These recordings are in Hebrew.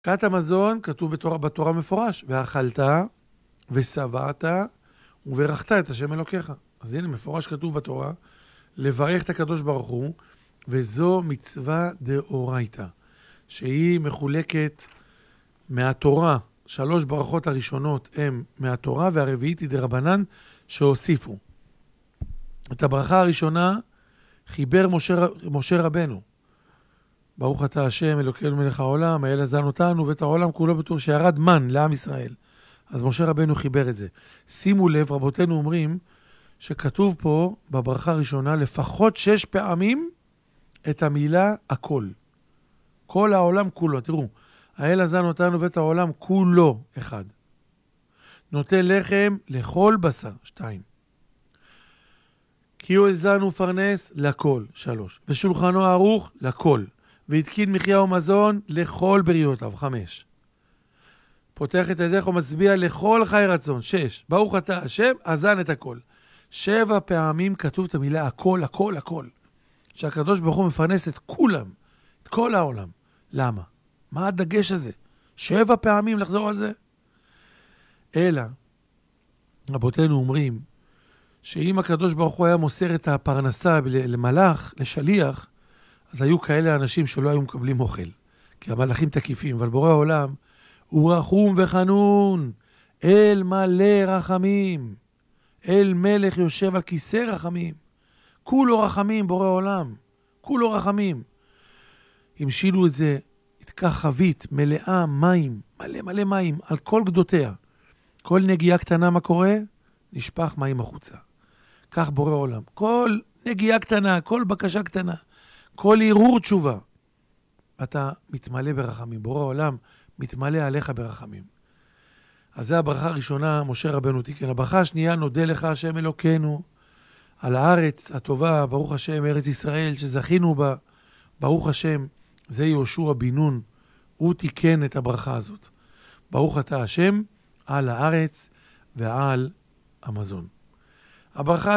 ברכת המזון כתוב בתורה מפורש, ואכלת ושבעת וברכת את השם אלוקיך. אז הנה מפורש כתוב בתורה, לברך את הקדוש ברוך הוא, וזו מצווה דאורייתא, שהיא מחולקת מהתורה. 3 ברכות הראשונות הן מהתורה, והרביעית היא דרבנן שהוסיפו. את הברכה הראשונה חיבר משה רבנו. ברוך אתה השם אלוקינו מלך העולם, האל עזן אותנו ואת העולם כולו בטור, שירד מן לעם ישראל. אז משה רבנו חיבר את זה. שימו לב, רבותינו אומרים שכתוב פה בברכה הראשונה לפחות 6 פעמים את המילה הכל. כל העולם כולו, תראו, האל עזן אותנו ואת העולם כולו, 1. נותן לחם לכל בשר, 2. כי הוא עזן ופרנס לכל, 3. ושולחנו ערוך לכל. והתקין מחיה ומזון לכל בריאותיו, 5. פותח את ידך ומצביע לכל חי רצון, 6. ברוך אתה השם, עזן את הכל. 7 פעמים כתוב את המילה הכל, הכל, הכל. שהקדוש ברוך הוא מפרנס את כולם, את כל העולם. למה? מה הדגש הזה? 7 פעמים לחזור על זה? אלא, רבותינו אומרים, שאם הקדוש ברוך הוא היה מוסר את הפרנסה למלאך, לשליח, אז היו כאלה אנשים שלא היו מקבלים אוכל. כי המלאכים תקיפים, אבל בורא העולם, הוא רחום וחנון, אל מלא רחמים, אל מלך יושב על כיסא רחמים. כולו רחמים, בורא עולם, כולו רחמים. המשילו את זה, התקח חבית מלאה מים, מלא מלא מים, על כל גדותיה. כל נגיעה קטנה, מה קורה? נשפך מים החוצה. כך בורא עולם. כל נגיעה קטנה, כל בקשה קטנה, כל ערעור תשובה, אתה מתמלא ברחמים. בורא עולם מתמלא עליך ברחמים. אז זה הברכה הראשונה, משה רבנו תיקן. הברכה השנייה, נודה לך השם אלוקינו, על הארץ הטובה, ברוך השם, ארץ ישראל, שזכינו בה, ברוך השם, זה יהושע בן נון, הוא תיקן את הברכה הזאת. ברוך אתה השם, על הארץ ועל המזון. הברכה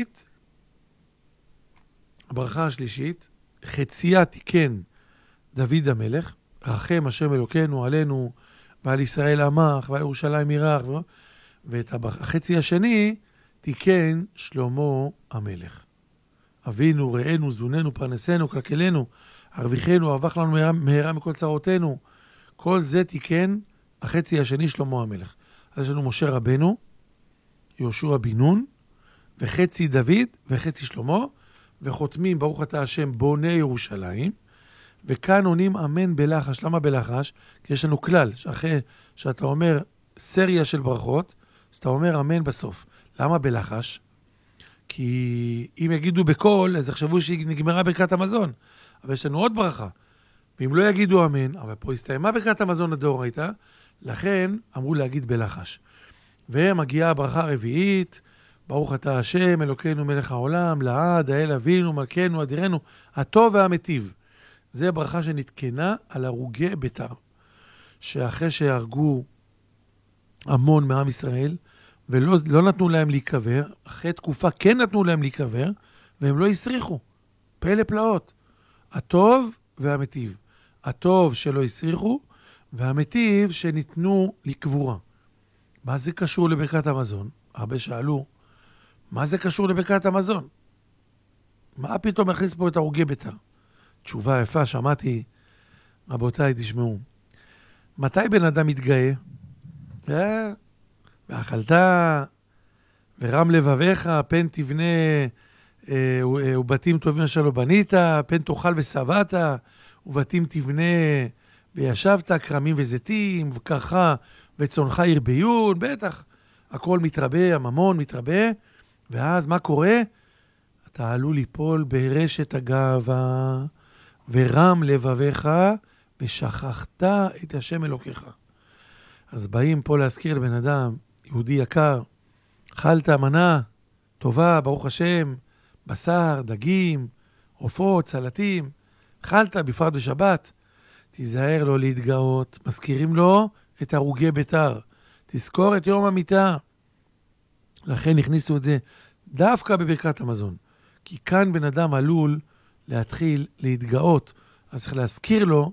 השלישית, חציה תיקן דוד המלך, רחם השם אלוקינו עלינו, ועל ישראל עמך, ועל ירושלים ירח, ואת החצי השני תיקן שלמה המלך. אבינו, ראינו, זוננו, פרנסנו, כלכלנו, הרוויחנו, הרווח לנו מהרה מכל צרותינו. כל זה תיקן החצי השני שלמה המלך. אז יש לנו משה רבנו, יהושע בן נון, וחצי דוד וחצי שלמה, וחותמים ברוך אתה השם בונה ירושלים, וכאן עונים אמן בלחש. למה בלחש? כי יש לנו כלל, שאחרי שאתה אומר סריה של ברכות, אז אתה אומר אמן בסוף. למה בלחש? כי אם יגידו בקול, אז יחשבו שנגמרה ברכת המזון. אבל יש לנו עוד ברכה. ואם לא יגידו אמן, אבל פה הסתיימה ברכת המזון הדאורייתא, לכן אמרו להגיד בלחש. ומגיעה הברכה הרביעית, ברוך אתה השם אלוקינו מלך העולם, לעד, האל אבינו, מלכנו, אדירנו, הטוב והמטיב. זה ברכה שנתקנה על הרוגי ביתר, שאחרי שהרגו המון מעם ישראל, ולא נתנו להם להיקבר, אחרי תקופה כן נתנו להם להיקבר, והם לא הסריחו. פלא פלאות. הטוב והמטיב. הטוב שלא הסריחו, והמטיב שניתנו לקבורה. מה זה קשור לברכת המזון? הרבה שאלו, מה זה קשור לברכת המזון? מה פתאום הכניס פה את הרוגי ביתר? תשובה יפה, שמעתי, רבותיי, תשמעו. מתי בן אדם מתגאה? ואכלת, ורם לבביך, פן תבנה, ובתים טובים אשר לא בנית, פן תאכל ושבעת, ובתים תבנה וישבת, כרמים וזיתים, וקרחה וצונך ירביון, בטח, הכל מתרבה, הממון מתרבה, ואז מה קורה? אתה עלול ליפול ברשת הגאווה, ורם לבביך, ושכחת את השם אלוקיך. אז באים פה להזכיר לבן אדם, יהודי יקר, אכלת מנה טובה, ברוך השם, בשר, דגים, עופות, סלטים, אכלת בפרט בשבת, תיזהר לו להתגאות, מזכירים לו את הרוגי ביתר, תזכור את יום המיטה. לכן הכניסו את זה דווקא בברכת המזון, כי כאן בן אדם עלול להתחיל להתגאות, אז צריך להזכיר לו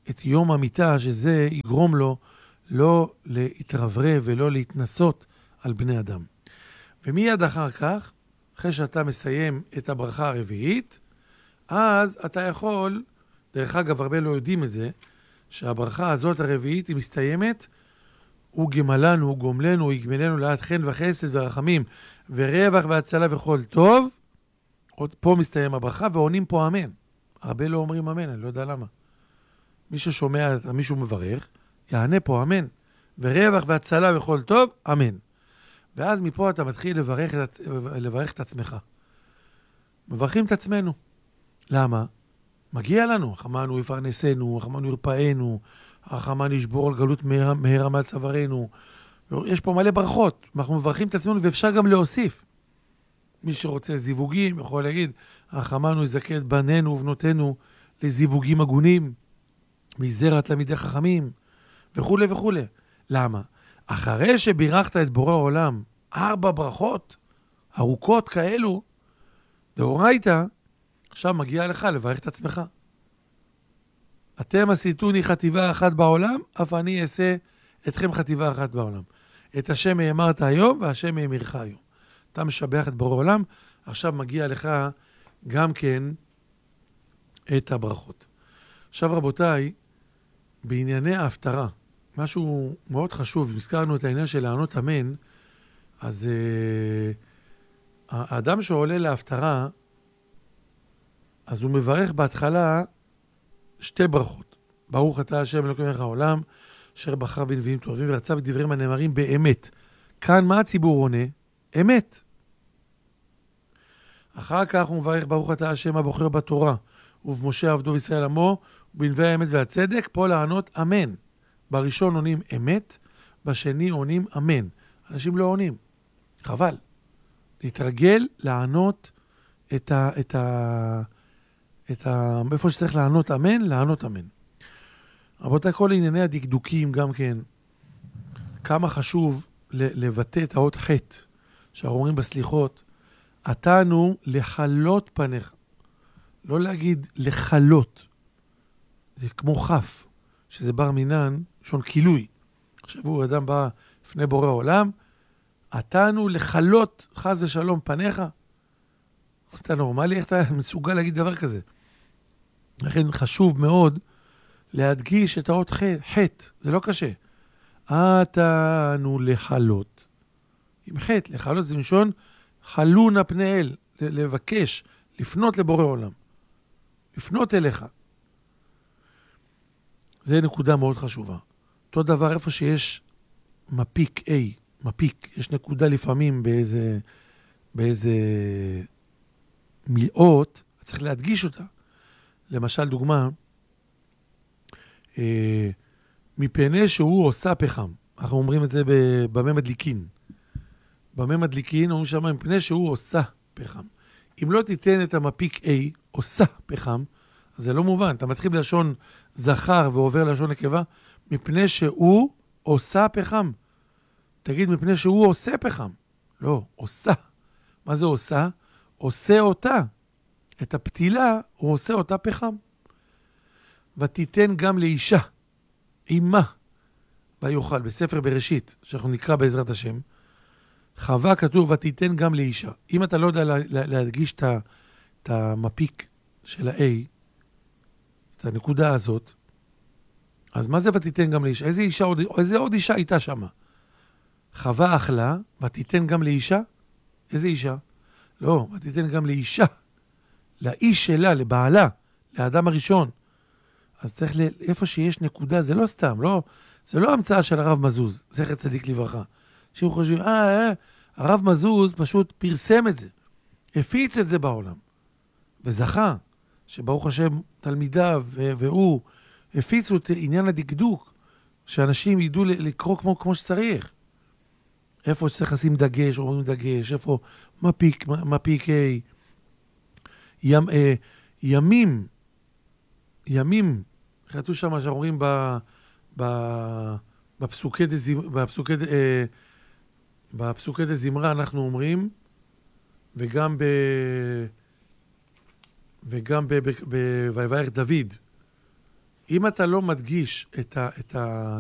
את יום המיטה, שזה יגרום לו לא להתרברב ולא להתנסות על בני אדם. ומיד אחר כך, אחרי שאתה מסיים את הברכה הרביעית, אז אתה יכול, דרך אגב, הרבה לא יודעים את זה, שהברכה הזאת הרביעית היא מסתיימת, הוא גמלנו, הוא גומלנו, הוא יגמלנו לעד חן וחסד ורחמים, ורווח והצלה וכל טוב. עוד פה מסתיים הברכה, ועונים פה אמן. הרבה לא אומרים אמן, אני לא יודע למה. מי ששומע, מישהו מברך, יענה פה אמן. ורווח והצלה וכל טוב, אמן. ואז מפה אתה מתחיל לברך את עצמך. מברכים את עצמנו. למה? מגיע לנו, חמנו יפרנסנו, חמנו ירפאנו, החמן ישבור על גלות מהרה מעל צווארנו. יש פה מלא ברכות. אנחנו מברכים את עצמנו ואפשר גם להוסיף. מי שרוצה זיווגים יכול להגיד, החמנו יזכה את בנינו ובנותינו לזיווגים הגונים, מזרע תלמידי חכמים, וכו' וכו'. למה? אחרי שבירכת את בורא העולם 4 ברכות ארוכות כאלו, דאורייתא, עכשיו מגיע לך לברך את עצמך. אתם עשיתוני חטיבה אחת בעולם, אף אני אעשה אתכם חטיבה אחת בעולם. את השם אמרת היום, והשם אמירך היום. אתה משבח את בורא העולם, עכשיו מגיע לך גם כן את הברכות. עכשיו רבותיי, בענייני ההפטרה, משהו מאוד חשוב, אם הזכרנו את העניין של לענות אמן, אז האדם שעולה להפטרה, אז הוא מברך בהתחלה 2 ברכות. ברוך אתה השם אלוקים מלך העולם, אשר בחר בנביאים טובים ורצה בדברים הנאמרים באמת. כאן מה הציבור עונה? אמת. אחר כך הוא מברך ברוך אתה השם הבוחר בתורה, ובמשה עבדו וישראל עמו, ובנביאי האמת והצדק, פה לענות אמן. בראשון עונים אמת, בשני עונים אמן. אנשים לא עונים. חבל. להתרגל לענות איפה שצריך לענות אמן, לענות אמן. רבותיי, כל ענייני הדקדוקים גם כן, כמה חשוב לבטא את האות חטא, שאנחנו אומרים בסליחות, עתנו לחלות פניך. לא להגיד לחלות. זה כמו חף, שזה בר מינן, שון כילוי. עכשיו אדם בא לפני בורא העולם, עתנו לחלות חס ושלום פניך. אתה נורמלי, איך אתה מסוגל להגיד דבר כזה? לכן חשוב מאוד להדגיש את האות חטא, זה לא קשה. עתנו לחלות. עם חטא, לחלות זה משון חלונה פני אל, לבקש, לפנות לבורא עולם. לפנות אליך. זה נקודה מאוד חשובה. אותו דבר איפה שיש מפיק A, מפיק, יש נקודה לפעמים באיזה מילות, צריך להדגיש אותה. למשל דוגמה, מפני שהוא עושה פחם. אנחנו אומרים את זה במה מדליקין. במה מדליקין, אומרים שם, מפני שהוא עושה פחם. אם לא תיתן את המפיק A, עושה פחם, אז זה לא מובן. אתה מתחיל בלשון זכר ועובר ללשון נקבה, מפני שהוא עושה פחם. תגיד, מפני שהוא עושה פחם. לא, עושה. מה זה עושה? עושה אותה. את הפתילה, הוא עושה אותה פחם. ותיתן גם לאישה, אימה, ויוכל, בספר בראשית, שאנחנו נקרא בעזרת השם, חווה כתוב, ותיתן גם לאישה. אם אתה לא יודע להדגיש את המפיק של ה-A, את הנקודה הזאת, אז מה זה ותיתן גם לאישה? איזה עוד אישה הייתה שמה? חווה אכלה, ותיתן גם לאישה? איזה אישה? לא, ותיתן גם לאישה. לאיש שלה, לבעלה, לאדם הראשון. אז צריך איפה שיש נקודה, זה לא סתם, זה לא המצאה של הרב מזוז, זכר צדיק לברכה. שהם חושבים, הרב מזוז פשוט פרסם את זה, הפיץ את זה בעולם, וזכה, שברוך השם תלמידיו והוא הפיצו את עניין הדקדוק, שאנשים ידעו לקרוא כמו שצריך. איפה שצריך לשים דגש, אומרים דגש, איפה מפיק ימים, חייתו שם שאומרים בפסוקי דזמרה אנחנו אומרים, וגם ויברך דוד, אם אתה לא מדגיש את